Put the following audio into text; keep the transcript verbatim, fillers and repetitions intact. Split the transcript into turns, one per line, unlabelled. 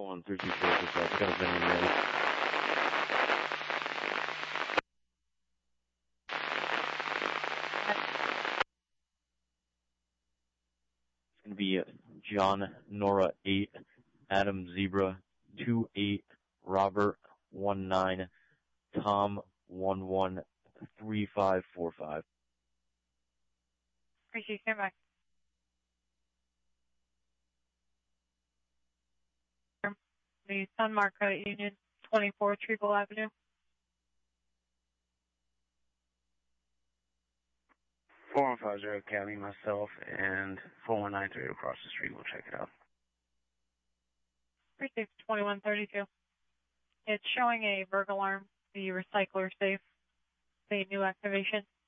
four one three two four six five. Got a vendor ready. It's going to be John Nora eight, Adam Zebra two eight, Robert one nine, Tom one one three five four five.
Appreciate you. Stand by. The Sunmark Credit Union, twenty-four Treble Avenue.
four one five zero County, myself, and four one nine three across the street. We'll check it out.
Precinct twenty-one thirty-two. It's showing a burglar alarm, the recycler safe, the new activation.